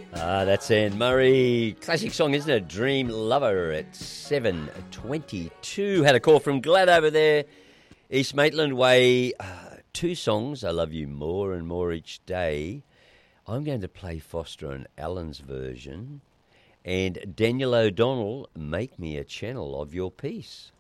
That's Anne Murray. Classic song, isn't it? Dream Lover at 7:22. Had a call from Glad over there, East Maitland Way. Two songs, I Love You More and More Each Day. I'm going to play Foster and Allen's version. And Daniel O'Donnell, Make Me a Channel of Your Peace.